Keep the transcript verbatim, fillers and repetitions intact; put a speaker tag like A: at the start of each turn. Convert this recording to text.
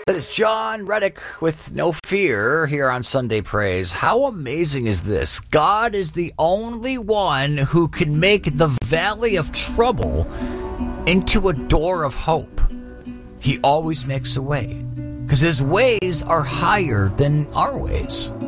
A: It's John Reddick with No Fear here on Sunday Praise. How amazing is this? God is the only one who can make the valley of trouble into a door of hope. He always makes a way because his ways are higher than our ways.